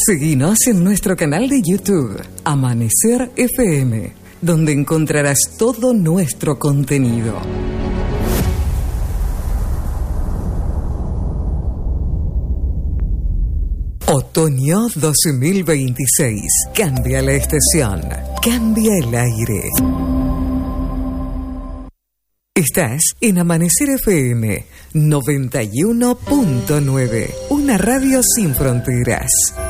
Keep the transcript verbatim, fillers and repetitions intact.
Seguinos en nuestro canal de YouTube, Amanecer F M, donde encontrarás todo nuestro contenido. Otoño dos mil veintiséis. Cambia la estación, cambia el aire. Estás en Amanecer F M noventa y uno punto nueve, una radio sin fronteras.